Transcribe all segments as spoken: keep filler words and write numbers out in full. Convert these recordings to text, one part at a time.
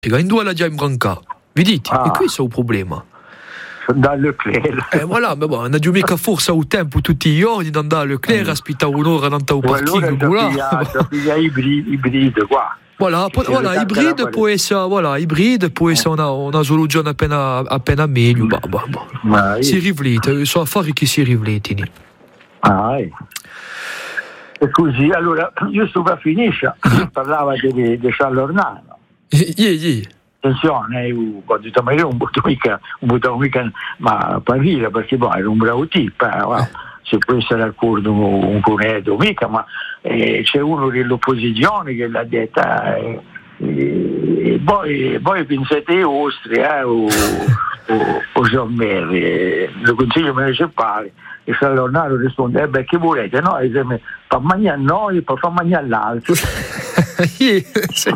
in due la già imbrancato. Vedete? Ah. E questo è un problema. Da Leclerc. Eh voilà, ma bon, non abbiamo mica forza o tempo tutti i giorni di andare a Leclerc, aspettare un'ora di andare al parcheggio, allora c'è piglia ibrido qua. Voilà, po- voilà ibride può essere, voilà, ibride può essere una, una soluzione appena, appena meglio, bah, bah, bah. Ma io- Si riflette, sono affari che si riflettono. Ah, eh. E così, allora, giusto per finire, parlava di, di Salornano. Yeah, yeah. Attenzione, io ho detto, ma io non potevo mica, non potevo mica ma parire, perché boh, era un bravo tipo, eh, wow. Se può essere d'accordo un conedo, mica, ma eh, c'è uno dell'opposizione che l'ha detta, eh, e poi, poi pensate Austria, eh, o, o, o Sommerri, eh, il consiglio municipale, e Salornaro risponde, eh beh, che volete? No, e se me, fa mangiare a noi, poi fa mangiare all'altro. Yeah, sì.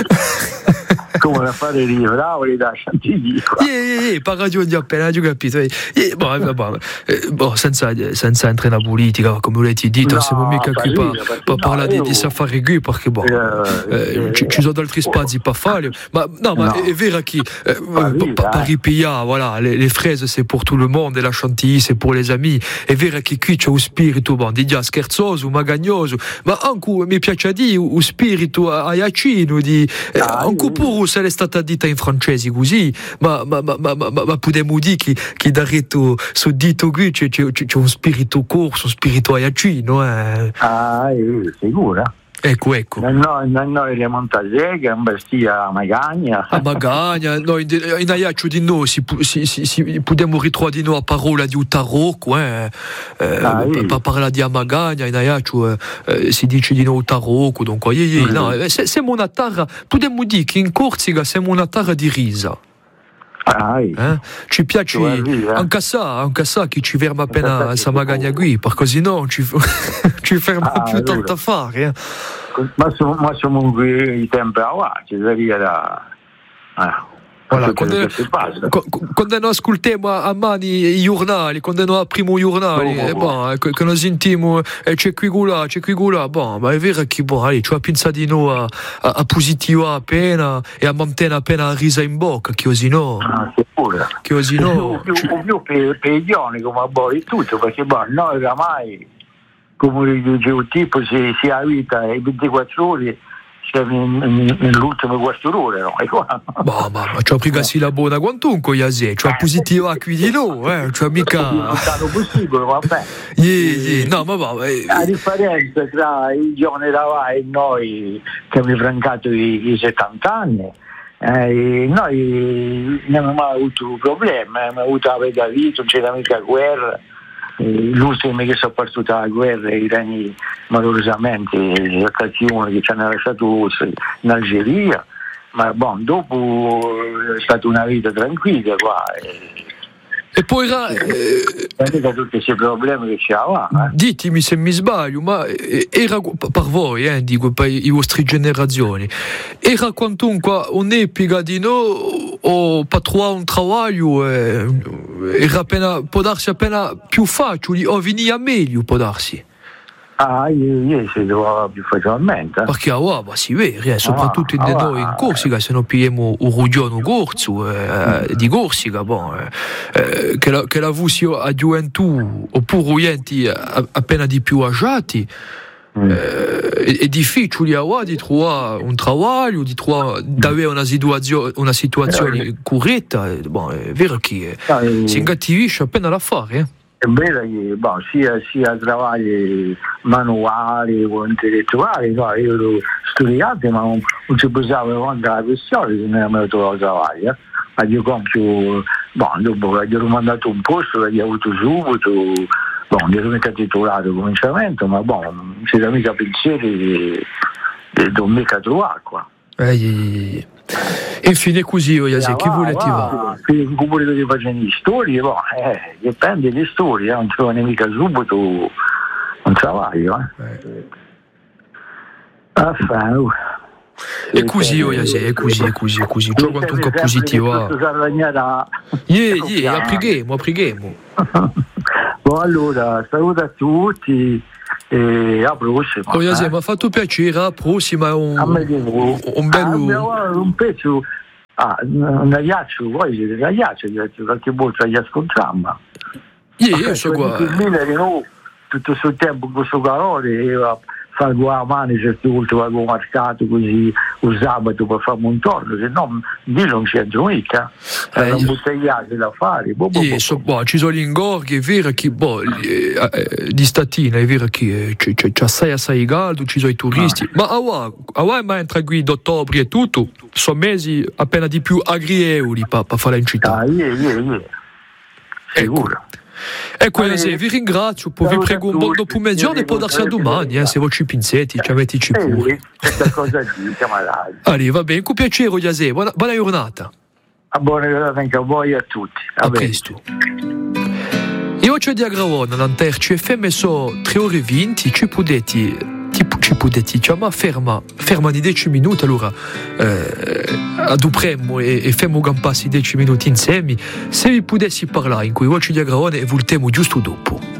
Come da fare i bravo da Chantilly qua. Yeah, yeah, yeah, per ragione di appena, ho capito. Yeah, boh, boh, boh, eh, boh, senza, senza entrare nella politica, come volete dire, non siamo mica qui per no, parlare di, io- di affari qui, perché boh, Eh, eh, ci, ci sono altri spazi per fare. Ma no, ma No. è, è vero che eh, Parli, pa- pa- dai. Paris Pia, voilà, les, les fraises c'est pour tout le monde et la chantilly c'est pour les amis. È vero che qui c'è un spirito, bon, di già scherzoso, magagnoso, ma anche mi piace dire un spirito aiacino, di eh, Ah, anche io- pure se l'è stata dita in francese così, ma, ma, ma, ma, ma, ma possiamo dire che, che da retto su dito qui c'è, c'è, c'è un spirito corso, un spirito aiacino, eh. Ah, eh, sicura? Ecco, ecco. Noi, noi, noi le Montaseghe, un bestia a Magagna. A Magagna, noi in, in aiaccio di noi si, pu- si, si, si possiamo ritrovare di noi a parola di un tarocco, eh. Eh, Ah, per, sì. per parlare di a Magagna, in aiaccio eh, eh, si dice di noi tarocco, dunque, yeah, yeah, Mm. no, eh, se, siamo una terra, possiamo dire che in Corsica siamo una terra di risa. Ah, eh. Eh? Ci piace Guarda, eh. anche sa, anche sa che ci ferma appena Anche a sa sa che- Magagna qui, perché se no ci, ci ferma Ah, più allora. tanto a fare. Eh? Ma siamo, ma siamo qui i tempi a qua, ci sarebbe da... Ah, Voilà, tutto quello quando, che si passa. qu- qu- quando noi ascoltiamo a mani i giornali, quando noi apriamo i giornali, Oh, eh, bon, eh, che che noi sentiamo eh, c'è qui là, c'è qui là, bon, ma è vero che bon, allez, ci ha pensato di noi a, a, a positivo appena e a mantenere appena la risa in bocca, che così no, Ah, sicura. che così no. più, ci- più, più per, per i giovani come a voi tutto, perché boh, noi oramai, come dice un tipo, si, si ha vita e ventiquattro ore, siamo in, in, nell'ultimo quarto d'ora, no? E qua. Ma, ma, ma ci ha pregato la buona quantunque, Iase, ci ha positivo qui di noi, eh, ci ha mica... Il stato possibile, vabbè. Yeah, yeah, no, ma va, eh, La differenza tra i giovani da e noi che abbiamo francato i, i settanta anni, eh, noi non abbiamo mai avuto problemi, abbiamo avuto la vita vita, non c'era mica guerra. Eh, l'ultimo che sono partito dalla guerra, i regni malorosamente, la uno che ci hanno lasciato in Algeria, ma bon, dopo è stata una vita tranquilla qua. E, e poi era... eh, da tutti questi problemi che c'aveva. Eh. ditemi se mi sbaglio, ma eh, era per voi, eh, dico per le vostre generazioni, era quantunque un'epica di noi o per trovare un lavoro, eh, era appena, può darsi appena più facile o veniva meglio, può darsi. Ah, io, io si trovava più facilmente. Eh. Perché a Uava si vede, eh, soprattutto in Ah, ah, noi in Corsica, se non pigliamo un rugiano corso eh, di Corsica, bon, eh, eh, che, la, che la vusi a gioventù oppure enti appena di più agiati, Mm. eh, è, è difficile a Uava di trovare un lavoro, di trovare, di avere una situazione, una situazione corretta, eh, bon, è vero che No, eh, eh, si ingattivisce appena la fare. Eh. È vero che boh, sia, sia lavori manuali o intellettuali, no, io ero studiato ma non, non ci posava quanto la questione se non mi trovato lavoro. Eh. Ma io compio, boh, dopo che ero mandato un posto, l'ho avuto subito, boh, ero mica titolato al cominciamento, ma boh, non c'era mica pensieri di, di non mica trovare qua. Eh, eh, eh. Infine così, Oiase, chi volete va? Un comune di facendo le storie, boh, eh, dipende dalle storie, eh, non ci vuole mica subito un travaglio. Eh. Affà, uh. E così, Oiase, è così, è così, è così. Gioco quantunque positivo. Yeah, yeah, apriremo, apriremo. Bon, allora, saluto a tutti e a prossima. Oiase, eh. mi ha fatto piacere, a prossima, un, A me di nuovo. un bello... Ah, un pezzo Ah, un ragazzo, poi siete ragazzi, qualche volta gli scontriamo. Io so qua. Tutto questo tempo, questo calore, fare la mano certe volte vado al mercato così il sabato per fare un torno, se no lì non c'entro mica, è un bottigliato da fare. Bo, bo, bo. So, boh, ci sono gli ingorghi, è vero che boh, eh, eh, di statina è vero che c'è, c'è, c'è assai assai caldo, ci sono i turisti, ah. ma a qua ma entra qui d'ottobre e tutto, sono mesi appena di più agrievoli per pa fare in città. Ah, yeah, yeah, yeah. Sicuro. Ecco. Ecco, eh, se vi ringrazio, poi vi prego un buon dopo mezz'ora e può darsi a domani, eh, se voi ci pinzetti, ci avete ci pure. Questa cosa di camaradi. Allora, va bene, con piacere, Iase, buona, buona giornata. A buona giornata anche a voi e a tutti. A, a presto. Io c'ho di Agravona, l'Anterci F M so tre ore e venti, ci potete, ci potete, chiama ferma, ferma di dieci minuti, allora eh, adupremo e, e femo gampassi dieci minuti insieme, se vi potessi parlare in cui io c'ho di Agravona e voltemo giusto dopo.